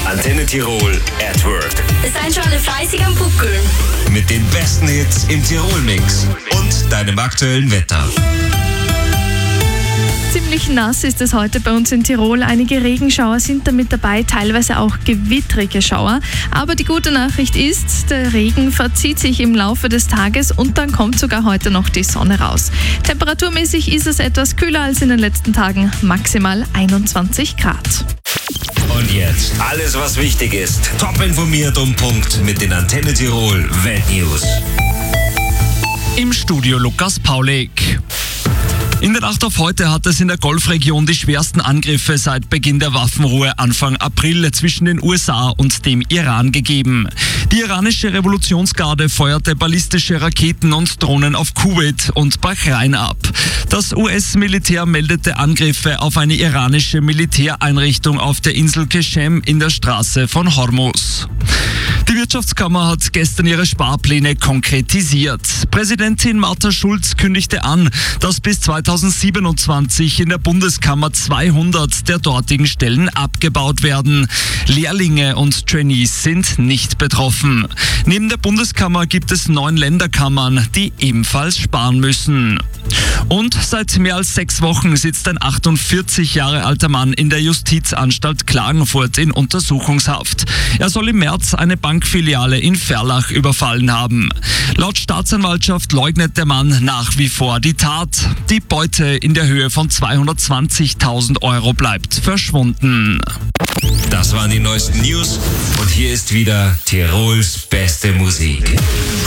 Antenne Tirol at Work. Seid schon alle fleißig am Buckeln. Mit den besten Hits im Tirol-Mix und deinem aktuellen Wetter. Ziemlich nass ist es heute bei uns in Tirol. Einige Regenschauer sind damit dabei, teilweise auch gewittrige Schauer. Aber die gute Nachricht ist, der Regen verzieht sich im Laufe des Tages und dann kommt sogar heute noch die Sonne raus. Temperaturmäßig ist es etwas kühler als in den letzten Tagen, maximal 21 Grad. Und jetzt alles, was wichtig ist. Top informiert um Punkt mit den Antenne Tirol Weltnews. Im Studio Lukas Paulik. In der Nacht auf heute hat es in der Golfregion die schwersten Angriffe seit Beginn der Waffenruhe Anfang April zwischen den USA und dem Iran gegeben. Die iranische Revolutionsgarde feuerte ballistische Raketen und Drohnen auf Kuwait und Bahrain ab. Das US-Militär meldete Angriffe auf eine iranische Militäreinrichtung auf der Insel Qeshem in der Straße von Hormuz. Die Wirtschaftskammer hat gestern ihre Sparpläne konkretisiert. Präsidentin Martha Schulz kündigte an, dass bis 2027 in der Bundeskammer 200 der dortigen Stellen abgebaut werden. Lehrlinge und Trainees sind nicht betroffen. Neben der Bundeskammer gibt es 9 Länderkammern, die ebenfalls sparen müssen. Und seit mehr als 6 Wochen sitzt ein 48 Jahre alter Mann in der Justizanstalt Klagenfurt in Untersuchungshaft. Er soll im März eine Bankfiliale in Ferlach überfallen haben. Laut Staatsanwaltschaft leugnet der Mann nach wie vor die Tat. Die Beute in der Höhe von 220.000 Euro bleibt verschwunden. Das waren die neuesten News und hier ist wieder Tirols beste Musik.